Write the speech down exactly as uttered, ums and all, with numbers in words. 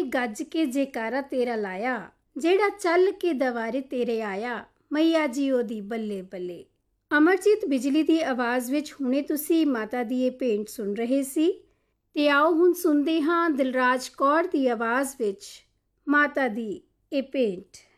गज के जयकारा तेरा लाया, जेड़ा चल के दवारे तेरे आया, मैया जी ओदी बल्ले बल्ले। अमरजीत बिजली ਦੀ ਆਵਾਜ਼ ਵਿੱਚ ਹੁਣੇ ਤੁਸੀਂ ਮਾਤਾ ਦੀ ਇਹ ਭੇਂਟ ਸੁਣ ਰਹੇ ਸੀ ਤੇ ਆਓ ਹੁਣ ਸੁਣਦੇ ਹਾਂ ਦਿਲਰਾਜ ਕੌਰ ਦੀ ਆਵਾਜ਼ ਵਿੱਚ ਮਾਤਾ ਦੀ ਇਹ ਭੇਂਟ।